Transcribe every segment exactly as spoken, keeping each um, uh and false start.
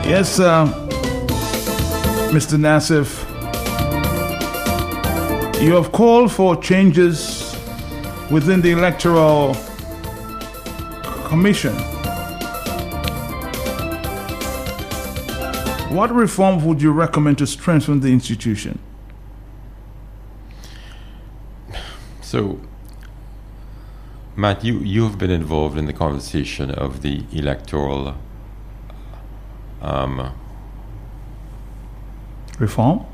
Yes, uh, Mister Nassif, you have called for changes within the Electoral Commission. What reform would you recommend to strengthen the institution? So, Matt, you, you have been involved in the conversation of the electoral um, reform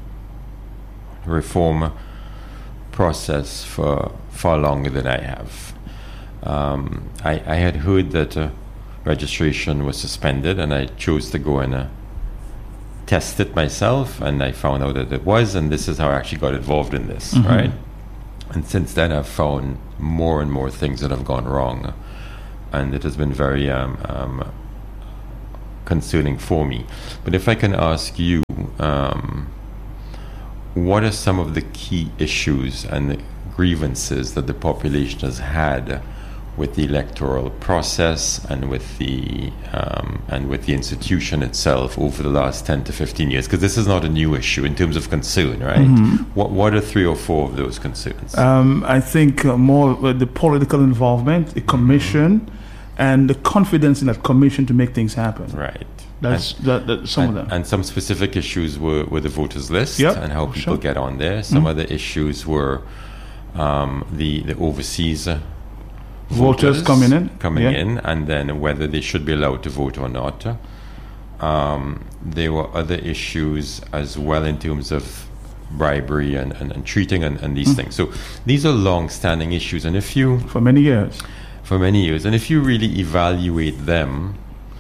reform process for far longer than I have. Um, I, I had heard that uh, registration was suspended, and I chose to go and uh, test it myself, and I found out that it was, and this is how I actually got involved in this, mm-hmm. right? And since then, I've found more and more things that have gone wrong, and it has been very um, um, concerning for me. But if I can ask you, um, what are some of the key issues and the grievances that the population has had with the electoral process and with the um, and with the institution itself over the last ten to fifteen years? Because this is not a new issue in terms of concern, right? Mm-hmm. What What are three or four of those concerns? Um, I think uh, more uh, the political involvement, the commission, mm-hmm. and the confidence in that commission to make things happen. Right. That's and, that, that, some and, of them. And some specific issues were, were the voters list yep, and how people sure. get on there. Some mm-hmm. other issues were um, the the overseas uh, voters, voters coming in, coming yeah. in, and then whether they should be allowed to vote or not. Um, there were other issues as well in terms of bribery and, and, and treating and, and these mm. things. So these are long-standing issues, and if you for many years, for many years, and if you really evaluate them,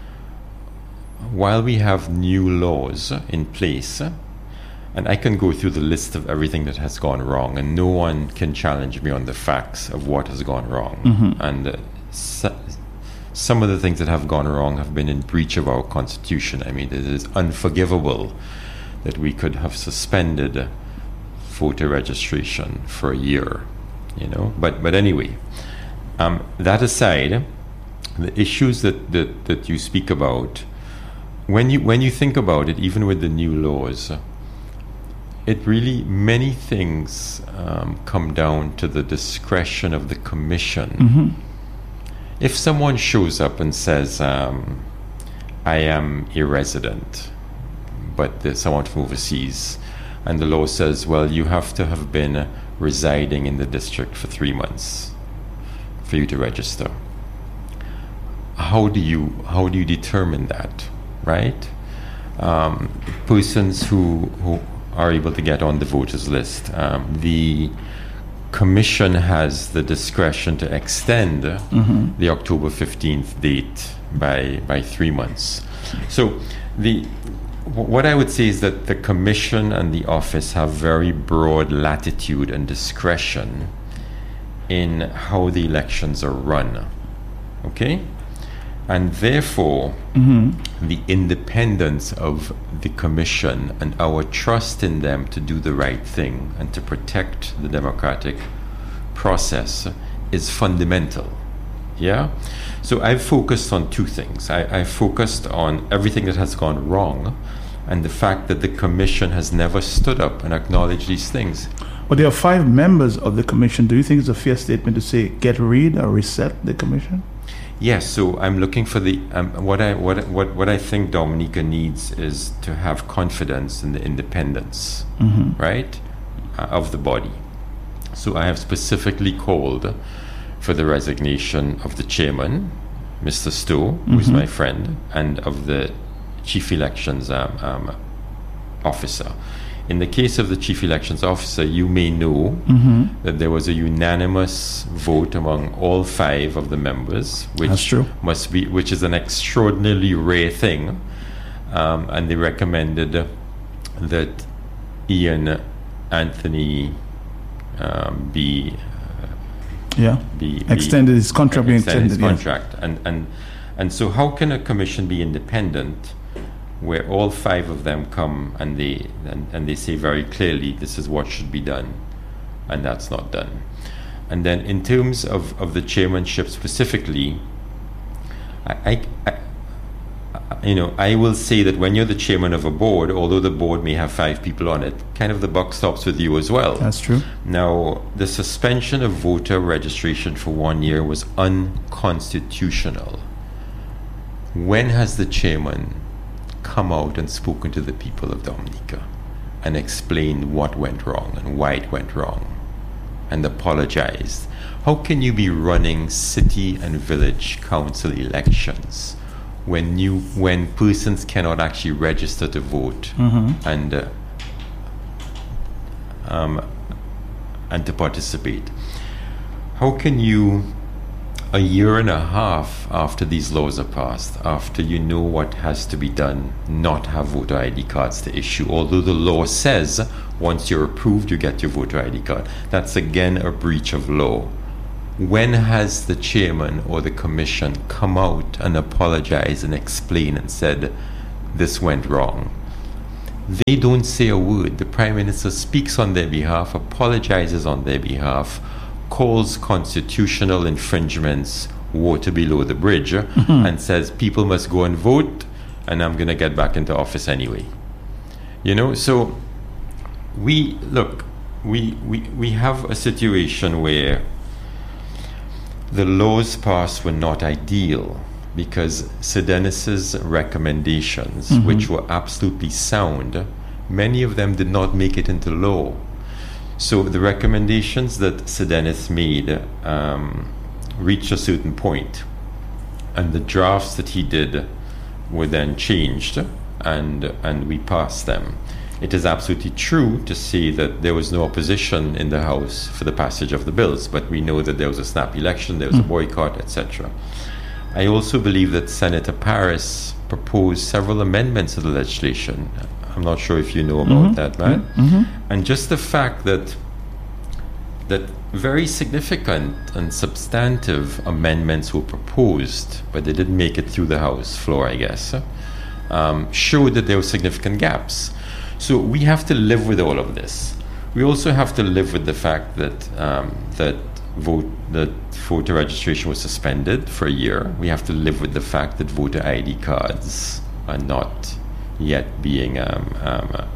while we have new laws in place, and I can go through the list of everything that has gone wrong, and no one can challenge me on the facts of what has gone wrong. Mm-hmm. And uh, so, some of the things that have gone wrong have been in breach of our constitution. I mean, it is unforgivable that we could have suspended voter registration for a year, you know. But but anyway, um, that aside, the issues that, that, that you speak about, when you when you think about it, even with the new laws, it really, many things um, come down to the discretion of the commission. Mm-hmm. If someone shows up and says, um, I am a resident, but there's someone from overseas, and the law says, well, you have to have been residing in the district for three months for you to register. How do you, how do you determine that, right? Um, persons who, who are able to get on the voters list. Um, the commission has the discretion to extend mm-hmm. the October fifteenth date by by three months. So the what I would say is that the commission and the office have very broad latitude and discretion in how the elections are run. Okay? And therefore, mm-hmm. the independence of the commission and our trust in them to do the right thing and to protect the democratic process is fundamental. Yeah? So I've focused on two things. I, I focused on everything that has gone wrong and the fact that the commission has never stood up and acknowledged these things. Well, there are five members of the commission. Do you think it's a fair statement to say get rid or reset the commission? Yes, so I'm looking for the um, what I what what what I think Dominica needs is to have confidence in the independence, mm-hmm. right, uh, of the body. So I have specifically called for the resignation of the chairman, Mister Stowe, mm-hmm. who is my friend, and of the chief elections um, um, officer. In the case of the chief elections officer, you may know mm-hmm. that there was a unanimous vote among all five of the members, which That's true. must be, which is an extraordinarily rare thing, um, and they recommended that Ian Anthony um, be, uh, yeah be extended be, his contract, uh, being extended extended, his contract, yeah. and and and so how can a commission be independent where all five of them come and they and, and they say very clearly this is what should be done, and that's not done? And then in terms of, of the chairmanship specifically, I, I, I you know, I will say that when you're the chairman of a board, although the board may have five people on it, kind of the buck stops with you as well. That's true. Now, the suspension of voter registration for one year was unconstitutional. When has the chairman come out and spoken to the people of Dominica and explained what went wrong and why it went wrong and apologized? How can you be running city and village council elections when you when persons cannot actually register to vote Mm-hmm. and uh, um, and to participate? How can you, a year and a half after these laws are passed, after you know what has to be done, not have voter I D cards to issue, although the law says once you're approved you get your voter I D card? That's again a breach of law. When has the chairman or the commission come out and apologized and explained and said this went wrong? They don't say a word. The Prime Minister speaks on their behalf, apologizes on their behalf, calls constitutional infringements water below the bridge, mm-hmm. and says people must go and vote, and I'm going to get back into office anyway. You know, so we, look, we, we, we have a situation where the laws passed were not ideal because Sir Dennis's recommendations, mm-hmm. which were absolutely sound, many of them did not make it into law. So the recommendations that Sir Dennis made um, reached a certain point, and the drafts that he did were then changed, and and we passed them. It is absolutely true to say that there was no opposition in the House for the passage of the bills, but we know that there was a snap election, there was mm. a boycott, et cetera. I also believe that Senator Paris proposed several amendments to the legislation. I'm not sure if you know about mm-hmm. that, man. Mm-hmm. And just the fact that that very significant and substantive amendments were proposed, but they didn't make it through the House floor, I guess, um, showed that there were significant gaps. So we have to live with all of this. We also have to live with the fact that um, that vote that voter registration was suspended for a year. We have to live with the fact that voter I D cards are not yet being um, um, uh,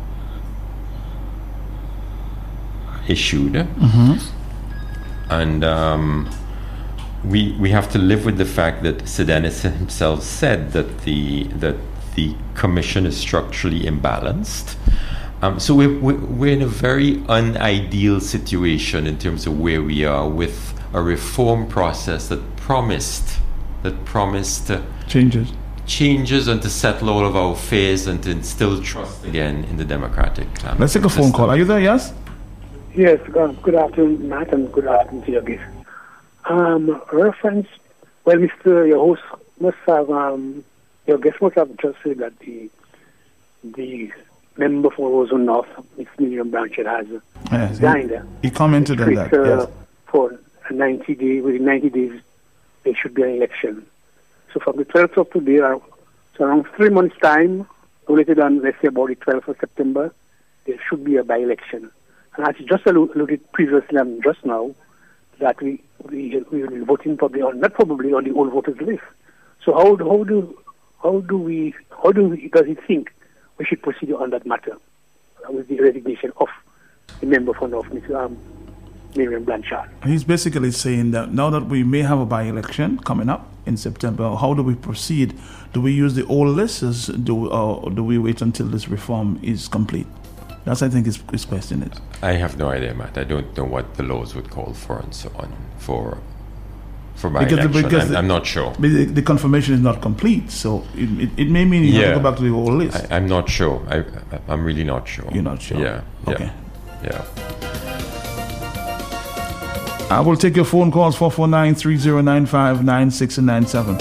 issued, mm-hmm. and um, we we have to live with the fact that Sir Dennis himself said that the that the commission is structurally imbalanced. Um, so we're, we're in a very unideal situation in terms of where we are with a reform process that promised that promised uh, changes changes and to settle all of our fears and to instill trust again in the democratic um, Let's take a system. phone call. Are you there? Yes? Yes. Uh, good afternoon, Matt, and good afternoon to your guest. Um, reference, well, Mister Your host must have, um, your guest must have just said that the the member for Roseau North, Miss Miriam Blanchard, has yes, resigned. He, he commented on that. Uh, yes. For ninety days, within ninety days, there should be an election. So from the twelfth of today, uh, so around three months' time, related on, let's say, about the twelfth of September, there should be a by-election. And as you just alluded previously and just now, that we, we, we will be voting probably on, not probably, on the old voters list. So how, how do how do we, how do we, does he think we should proceed on that matter with the resignation of the member for North, Miss Um, Miriam Blanchard? He's basically saying that now that we may have a by-election coming up in September, how do we proceed? Do we use the old list, or do, or do we wait until this reform is complete? That's, I think, his, his question is. I have no idea, Matt. I don't know what the laws would call for and so on for for my because, election. because I'm, the, I'm not sure. The, the confirmation is not complete, so it, it, it may mean you yeah. have to go back to the old list. I, I'm not sure. I, I'm really not sure. You're not sure? Yeah. Okay. Yeah. I will take your phone calls, four four nine, three zero nine five, nine six and nine seven.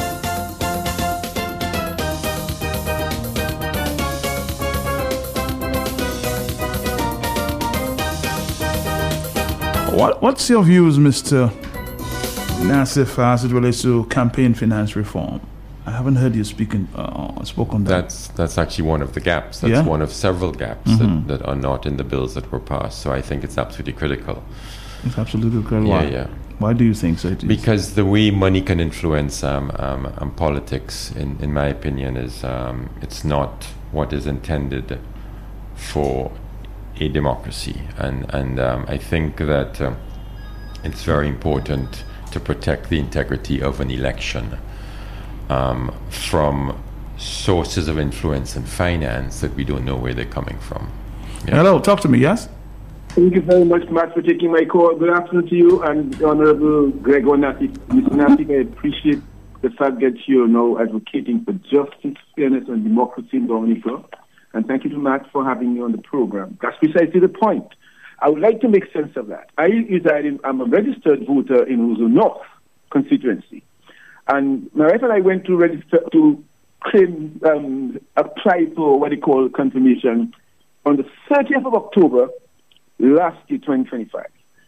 What, what's your views, Mister Nassif, as it relates to campaign finance reform? I haven't heard you speaking, uh, spoke on that. That's that's actually one of the gaps. That's yeah? one of several gaps mm-hmm. that, that are not in the bills that were passed. So I think it's absolutely critical. It's absolutely critical. Yeah, Why? yeah. Why do you think so? It is? Because the way money can influence um, um, um, politics, in, in my opinion, is um, it's not what is intended for a democracy. And, and um, I think that uh, it's very important to protect the integrity of an election um, from sources of influence and finance that we don't know where they're coming from. Yeah. Hello, talk to me, yes? Thank you very much, Matt, for taking my call. Good afternoon to you and the Honorable Gregor Nassif. Mister Nassif, I appreciate the fact that you're now advocating for justice, fairness, and democracy in Dominica. And thank you to Matt for having me on the program. That's precisely the point. I would like to make sense of that. I reside in, I'm a registered voter in Roseau North constituency. And my wife and I went to register to claim, um, apply for what they call confirmation on the thirtieth of October last year, twenty twenty-five.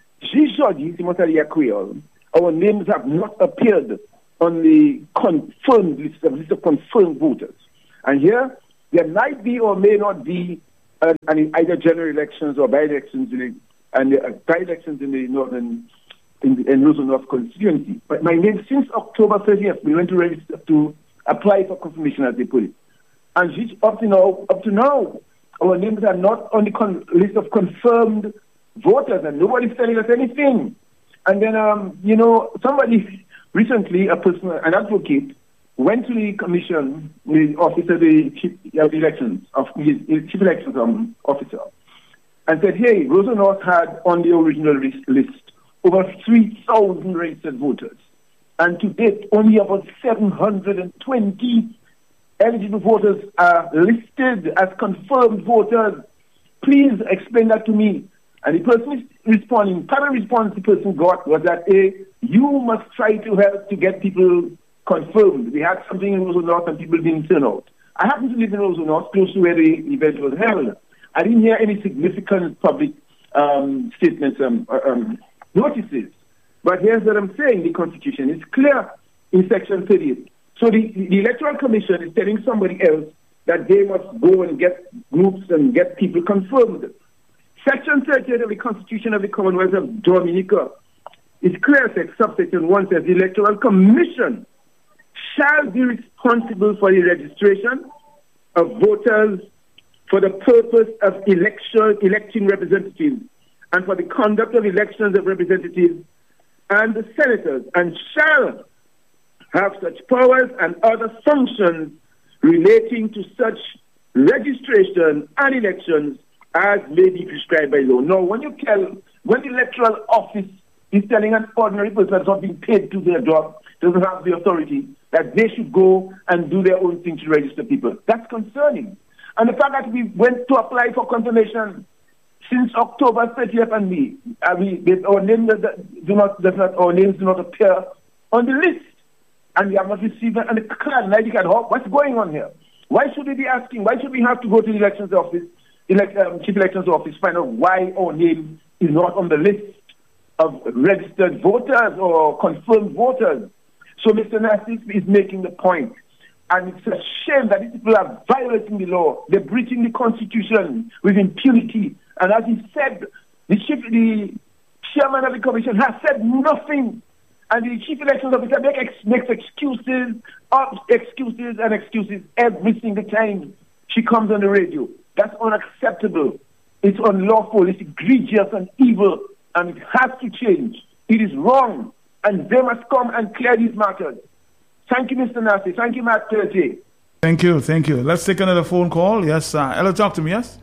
Our names have not appeared on the confirmed list, the list of confirmed voters. And here, there might be or may not be uh, any, either general elections or by-elections in the, and uh, by-elections in the northern, in the in Roseau North constituency. But my name, since October thirtieth, we went to register to apply for confirmation, as they put it. And up to now, up to now, our names are not on the con- list of confirmed voters, and nobody's telling us anything. And then, um, you know, somebody recently, a person, an advocate, went to the commission, the officer, the chief of elections, of the chief elections um, officer, and said, "Hey, Roseau North had on the original list over three thousand registered voters, and to date, only about seven hundred twenty eligible voters are listed as confirmed voters. Please explain that to me." And the person responding, part of the response the person got was that, A, you must try to help to get people confirmed. We had something in Roseau North and people didn't turn out. I happen to live in Roseau North, close to where the event was held. I didn't hear any significant public um, statements, um, um, notices. But here's what I'm saying. The Constitution is clear in Section thirty-eight. So the, the Electoral Commission is telling somebody else that they must go and get groups and get people confirmed. Section thirty-eight of the Constitution of the Commonwealth of Dominica is clear. Subsection one says the Electoral Commission shall be responsible for the registration of voters for the purpose of election, electing representatives and for the conduct of elections of representatives and the senators, and shall have such powers and other functions relating to such registration and elections as may be prescribed by law. Now, when you tell, when the electoral office is telling an ordinary person that's not being paid to their job, doesn't have the authority, that they should go and do their own thing to register people, that's concerning. And the fact that we went to apply for confirmation since October thirtieth, and we, uh, we our names do not, does not, our names do not appear on the list, and we have not received an, and the card, an I D card. What's going on here? Why should we be asking? Why should we have to go to the elections office? Elect, um, chief elections office, find out why our name is not on the list of registered voters or confirmed voters. So Mister Nassif is making the point, and it's a shame that these people are violating the law. They're breaching the Constitution with impunity. And as he said, the chief, the chairman of the commission has said nothing, and the chief elections officer make ex- makes excuses, uh, excuses and excuses every single time she comes on the radio. That's unacceptable. It's unlawful. It's egregious and evil, and it has to change. It is wrong, and they must come and clear these matters. Thank you, Mister Nassif. Thank you, Matt Thursday. Thank you, thank you. Let's take another phone call. Yes, uh, Ella, talk to me, yes?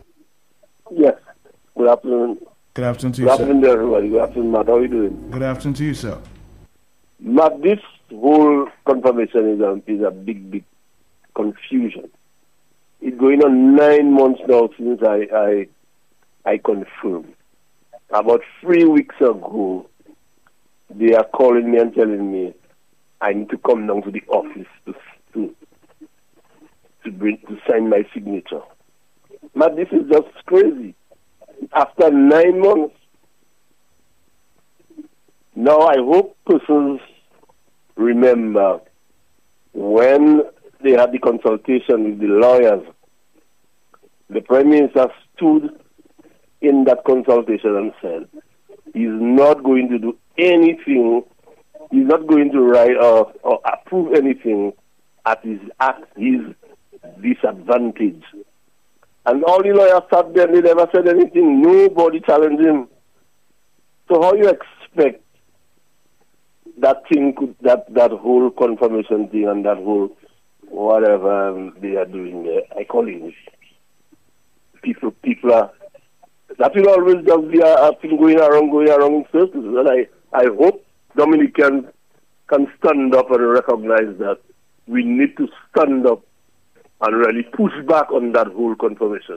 Yes. Good afternoon. Good afternoon to you, Good sir. afternoon, everybody. Good afternoon, Matt. How are you doing? Good afternoon to you, sir. Matt, this whole confirmation is a, is a big, big confusion. It's going on nine months now since I, I, I confirmed. About three weeks ago, they are calling me and telling me I need to come down to the office to to to bring to sign my signature. But this is just crazy. After nine months, now I hope persons remember when they had the consultation with the lawyers. The Prime Minister stood in that consultation and said, He's not going to do anything. He's not going to write or, or approve anything at his at his disadvantage. And all the lawyers sat there and they never said anything. Nobody challenged him. So how you expect that thing could, that, that whole confirmation thing and that whole whatever um, they are doing there, I call it people people are that will always just be a, a thing going around, going around in circles. And I, I hope Dominicans can stand up and recognize that we need to stand up and really push back on that whole confirmation.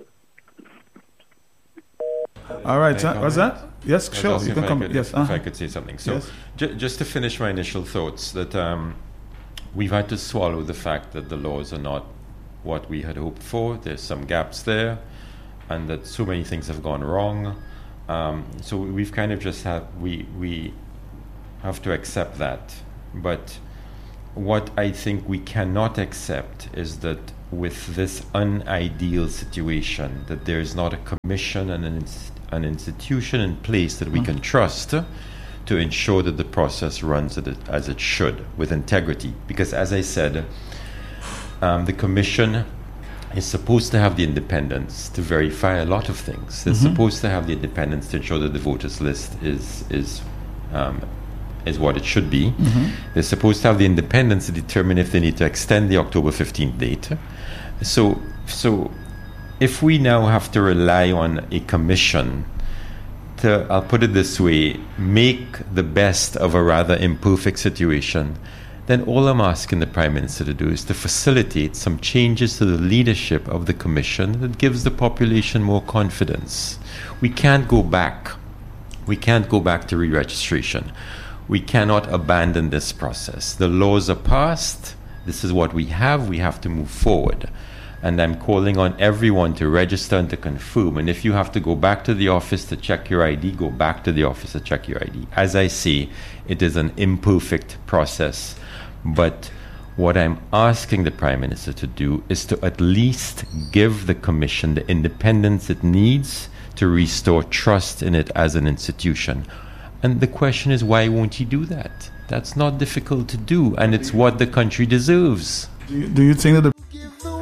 All right, uh, what's that? Yes, I sure. was You asking can if I come. could- Yes, If uh-huh. I could say something. So, Yes. ju- just to finish my initial thoughts, that um, we've had to swallow the fact that the laws are not what we had hoped for. There's some gaps there, and that so many things have gone wrong. Um, so we've kind of just have we we have to accept that. But what I think we cannot accept is that with this unideal situation, that there is not a commission and an, ins- an institution in place that we can trust to ensure that the process runs as it, as it should, with integrity. Because as I said, um, the commission is supposed to have the independence to verify a lot of things. It's supposed to have the independence to ensure that the voters list is is um, is what it should be. They're supposed to have the independence to determine if they need to extend the October fifteenth date. So, so if we now have to rely on a commission to, I'll put it this way, make the best of a rather imperfect situation, then all I'm asking the Prime Minister to do is to facilitate some changes to the leadership of the Commission that gives the population more confidence. We can't go back. We can't go back to re-registration. We cannot abandon this process. The laws are passed. This is what we have. We have to move forward. And I'm calling on everyone to register and to confirm. And if you have to go back to the office to check your I D, go back to the office to check your I D. As I say, it is an imperfect process. But what I'm asking the Prime Minister to do is to at least give the Commission the independence it needs to restore trust in it as an institution. And the question is, why won't he do that? That's not difficult to do, and it's what the country deserves. Do you, do you think that the